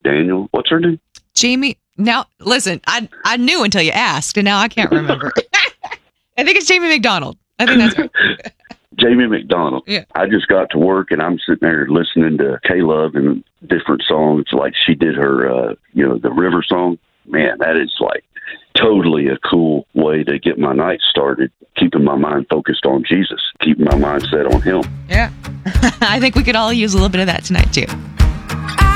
McDaniel. What's her name? Jamie. Now, listen, I knew until you asked, and now I can't remember. I think it's Jamie McDonald. I think that's right. Jamie McDonald. Yeah. I just got to work and I'm sitting there listening to K-Love and different songs. Like she did her, the River song. Man, that is like totally a cool way to get my night started, keeping my mind focused on Jesus, keeping my mind set on him. Yeah. I think we could all use a little bit of that tonight, too.